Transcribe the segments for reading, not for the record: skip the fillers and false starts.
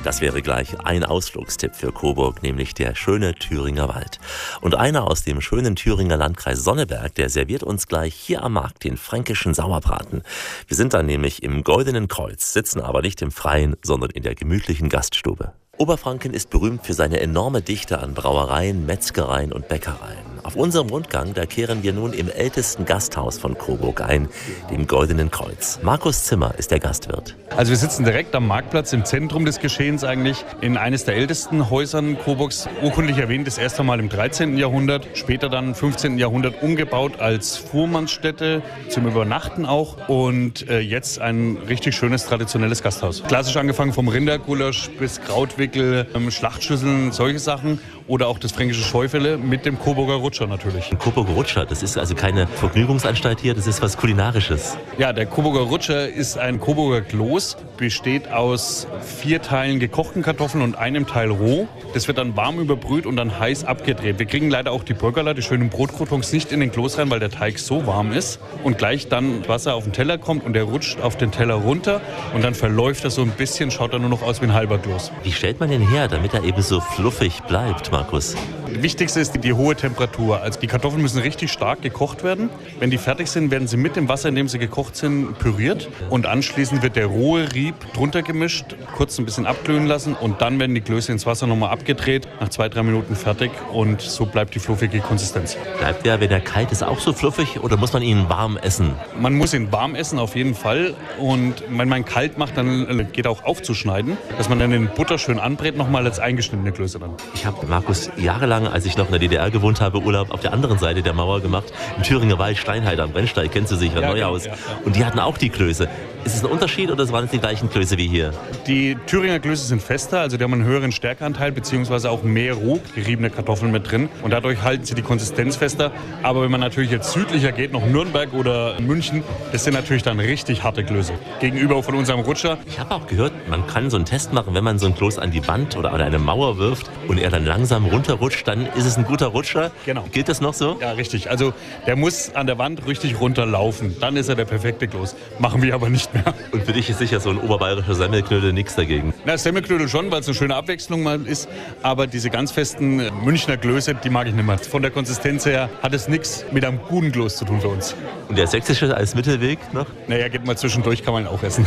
Das wäre gleich ein Ausflugstipp für Coburg, nämlich der schöne Thüringer Wald. Und einer aus dem schönen Thüringer Landkreis Sonneberg, der serviert uns gleich hier am Markt den fränkischen Sauerbraten. Wir sind dann nämlich im Goldenen Kreuz, sitzen aber nicht im Freien, sondern in der gemütlichen Gaststube. Oberfranken ist berühmt für seine enorme Dichte an Brauereien, Metzgereien und Bäckereien. Auf unserem Rundgang, da kehren wir nun im ältesten Gasthaus von Coburg ein, dem Goldenen Kreuz. Markus Zimmer ist der Gastwirt. Also wir sitzen direkt am Marktplatz, im Zentrum des Geschehens eigentlich, in eines der ältesten Häusern Coburgs. Urkundlich erwähnt, das erste Mal im 13. Jahrhundert, später dann im 15. Jahrhundert umgebaut als Fuhrmannsstätte, zum Übernachten auch. Und jetzt ein richtig schönes, traditionelles Gasthaus. Klassisch angefangen vom Rindergulasch bis Krautwickel, Schlachtschüsseln, solche Sachen. Oder auch das fränkische Scheufele mit dem Coburger Rutscher natürlich. Ein Coburger Rutscher, das ist also keine Vergnügungsanstalt hier, das ist was Kulinarisches. Ja, der Coburger Rutscher ist ein Coburger Kloß, besteht aus 4 Teilen gekochten Kartoffeln und einem Teil roh. Das wird dann warm überbrüht und dann heiß abgedreht. Wir kriegen leider auch die Burgerler, die schönen Brotcroutons, nicht in den Kloß rein, weil der Teig so warm ist. Und gleich dann Wasser auf den Teller kommt und der rutscht auf den Teller runter. Und dann verläuft das so ein bisschen, schaut dann nur noch aus wie ein halber Kloß. Wie stellt man den her, damit er eben so fluffig bleibt, Markus? Das Wichtigste ist die hohe Temperatur. Also die Kartoffeln müssen richtig stark gekocht werden. Wenn die fertig sind, werden sie mit dem Wasser, in dem sie gekocht sind, püriert. Und anschließend wird der rohe Rieb drunter gemischt, kurz ein bisschen abglühen lassen. Und dann werden die Klöße ins Wasser nochmal abgedreht, nach 2-3 Minuten fertig. Und so bleibt die fluffige Konsistenz. Bleibt der, wenn er kalt ist, auch so fluffig oder muss man ihn warm essen? Man muss ihn warm essen, auf jeden Fall. Und wenn man kalt macht, dann geht auch aufzuschneiden, dass man dann den Butter schön anbrät, nochmal als eingeschnittene Klöße dann. Ich habe, Markus, jahrelang, als ich noch in der DDR gewohnt habe, Urlaub auf der anderen Seite der Mauer gemacht. Im Thüringer Wald, Steinheit am Brennsteig, kennst du sicher, ja, Neuhaus. Ja. Und die hatten auch die Klöße. Ist es ein Unterschied oder waren es die gleichen Klöße wie hier? Die Thüringer Klöße sind fester, also die haben einen höheren Stärkeanteil, beziehungsweise auch mehr roh geriebene Kartoffeln mit drin. Und dadurch halten sie die Konsistenz fester. Aber wenn man natürlich jetzt südlicher geht, nach Nürnberg oder München, das sind natürlich dann richtig harte Klöße. Gegenüber von unserem Rutscher. Ich habe auch gehört, man kann so einen Test machen, wenn man so einen Kloß an die Wand oder an eine Mauer wirft und er dann langsam runterrutscht, dann ist es ein guter Rutscher. Genau. Gilt das noch so? Ja, richtig. Also der muss an der Wand richtig runterlaufen. Dann ist er der perfekte Kloß. Machen wir aber nicht mehr. Und für dich ist sicher so ein oberbayerischer Semmelknödel nichts dagegen? Na, Semmelknödel schon, weil es eine schöne Abwechslung mal ist. Aber diese ganz festen Münchner Klöße, die mag ich nicht mehr. Von der Konsistenz her hat es nichts mit einem guten Kloß zu tun für uns. Und der sächsische als Mittelweg noch? Naja, geht mal zwischendurch, kann man auch essen.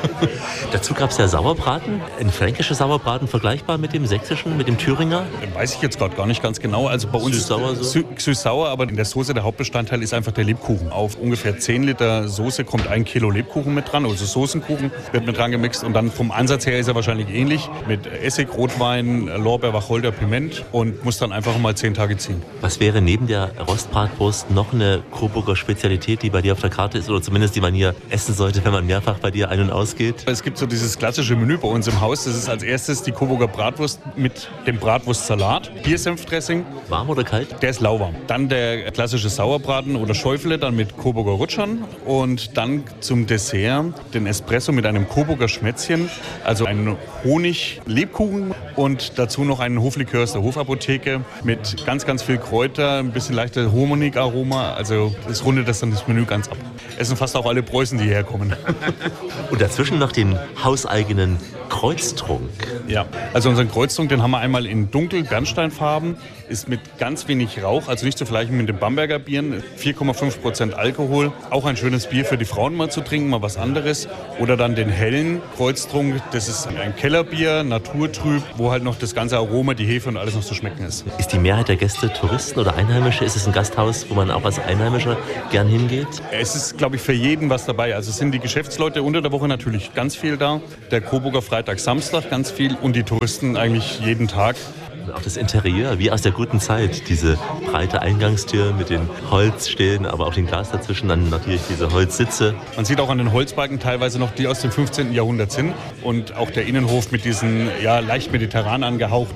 Dazu gab es ja Sauerbraten. Ein fränkischer Sauerbraten vergleichbar mit dem sächsischen, mit dem Thüringer? Weiß ich jetzt gerade gar nicht ganz genau. Also bei uns süß-sauer so? Süß-sauer, aber in der Soße der Hauptbestandteil ist einfach der Lebkuchen. Auf ungefähr 10 Liter Soße kommt 1 Kilo Lebkuchen mit dran, also Soßenkuchen wird mit dran gemixt. Und dann vom Ansatz her ist er wahrscheinlich ähnlich. Mit Essig, Rotwein, Lorbeer, Wacholder, Piment und muss dann einfach mal 10 Tage ziehen. Was wäre neben der Rostbratwurst noch eine Coburger Spezialität, die bei dir auf der Karte ist oder zumindest die man hier essen sollte, wenn man mehrfach bei dir ein- und ausgeht? Es gibt so dieses klassische Menü bei uns im Haus. Das ist als erstes die Coburger Bratwurst mit dem Bratwurstsalat, Biersenfdressing. Warm oder kalt? Der ist lauwarm. Dann der klassische Sauerbraten oder Scheufele, dann mit Coburger Rutschern. Und dann zum Dessert den Espresso mit einem Coburger Schmätzchen, also einen Honig-Lebkuchen und dazu noch einen Hoflikör aus der Hofapotheke mit ganz, ganz viel Kräuter, ein bisschen leichter Honig-Aroma. Also das rundet das dann das Menü ganz ab. Essen fast auch alle Preußen, die hierher kommen. Und dazwischen noch den hauseigenen Kreuztrunk. Ja, also unseren Kreuztrunk, den haben wir einmal in dunkel Bernsteinfarben, ist mit ganz wenig Rauch, also nicht zu vergleichen mit den Bamberger Bieren, 4,5% Alkohol. Auch ein schönes Bier für die Frauen mal zu trinken, mal was anderes. Oder dann den hellen Kreuztrunk, das ist ein Kellerbier, naturtrüb, wo halt noch das ganze Aroma, die Hefe und alles noch zu schmecken ist. Ist die Mehrheit der Gäste Touristen oder Einheimische? Ist es ein Gasthaus, wo man auch als Einheimischer gern hingeht? Es ist, glaube ich, für jeden was dabei. Also es sind die Geschäftsleute unter der Woche natürlich ganz viel da, der Coburger Freitag, Samstag ganz viel und die Touristen eigentlich jeden Tag. Und auch das Interieur, wie aus der guten Zeit. Diese breite Eingangstür mit den Holzstelen, aber auch den Glas dazwischen, dann natürlich diese Holzsitze. Man sieht auch an den Holzbalken teilweise noch, die aus dem 15. Jahrhundert sind. Und auch der Innenhof mit diesen leicht mediterran angehauchten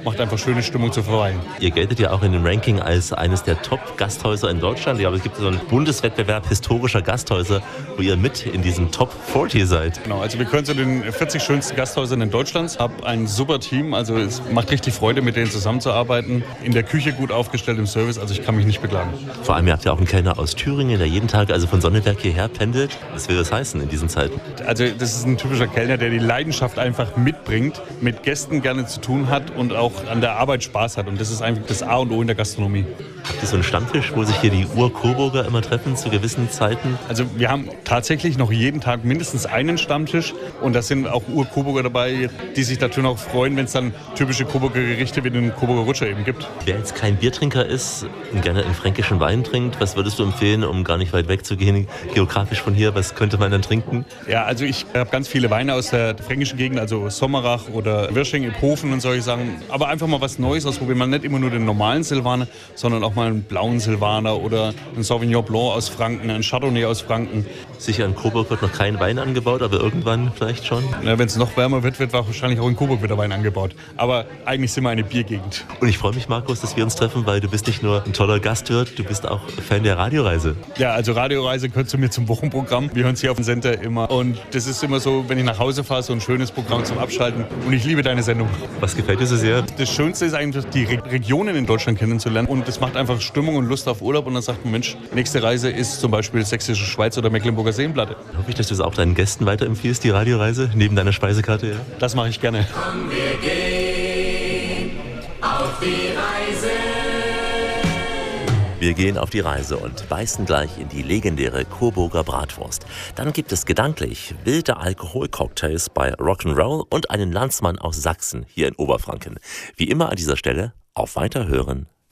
macht einfach schöne Stimmung zu verweilen. Ihr geltet ja auch in dem Ranking als eines der Top-Gasthäuser in Deutschland. Ja, aber es gibt so einen Bundeswettbewerb historischer Gasthäuser, wo ihr mit in diesem Top 40 seid. Genau, also wir gehören zu den 40 schönsten Gasthäusern in Deutschland. Hab ein super Team, also es macht richtig Freude, mit denen zusammenzuarbeiten. In der Küche gut aufgestellt, im Service, also ich kann mich nicht beklagen. Vor allem, ihr habt ja auch einen Kellner aus Thüringen, der jeden Tag also von Sonneberg hierher pendelt. Was will das heißen in diesen Zeiten? Also das ist ein typischer Kellner, der die Leidenschaft einfach mitbringt, mit Gästen gerne zu tun hat und auch an der Arbeit Spaß hat. Und das ist einfach das A und O in der Gastronomie. Habt ihr so einen Stammtisch, wo sich hier die Ur-Coburger immer treffen zu gewissen Zeiten? Also wir haben tatsächlich noch jeden Tag mindestens einen Stammtisch und da sind auch Ur-Coburger dabei, die sich natürlich auch freuen, wenn es dann typische Coburger Gerichte wie den Coburger Rutscher eben gibt. Wer jetzt kein Biertrinker ist und gerne einen fränkischen Wein trinkt, was würdest du empfehlen, um gar nicht weit weg zu gehen, geografisch von hier? Was könnte man dann trinken? Ja, also ich habe ganz viele Weine aus der fränkischen Gegend, also Sommerach oder Wirsching, Iphofen und solche Sachen. Aber einfach mal was Neues ausprobieren. Man nicht immer nur den normalen Silvaner, sondern auch mal einen blauen Silvaner oder einen Sauvignon Blanc aus Franken, einen Chardonnay aus Franken. Sicher, in Coburg wird noch kein Wein angebaut, aber irgendwann vielleicht schon. Ja, wenn es noch wärmer wird, wird wahrscheinlich auch in Coburg wieder Wein angebaut. Aber eigentlich sind wir eine Biergegend. Und ich freue mich, Markus, dass wir uns treffen, weil du bist nicht nur ein toller Gastwirt, du bist auch Fan der Radioreise. Ja, also Radioreise gehört zu mir zum Wochenprogramm. Wir hören es hier auf dem Sender immer. Und das ist immer so, wenn ich nach Hause fahre, so ein schönes Programm zum Abschalten. Und ich liebe deine Sendung. Was gefällt dir so sehr? Das Schönste ist eigentlich, die Regionen in Deutschland kennenzulernen. Und das macht einfach Stimmung und Lust auf Urlaub. Und dann sagt man, Mensch, nächste Reise ist zum Beispiel Sächsische Schweiz oder Mecklenburger Seenplatte. Hoffe ich, dass du es auch deinen Gästen weiterempfiehlst, die Radioreise, neben deiner Speisekarte. Ja? Das mache ich gerne. Komm, wir gehen auf die Reise. Wir gehen auf die Reise und beißen gleich in die legendäre Coburger Bratwurst. Dann gibt es gedanklich wilde Alkoholcocktails bei Rock'n'Roll und einen Landsmann aus Sachsen hier in Oberfranken. Wie immer an dieser Stelle auf Weiterhören.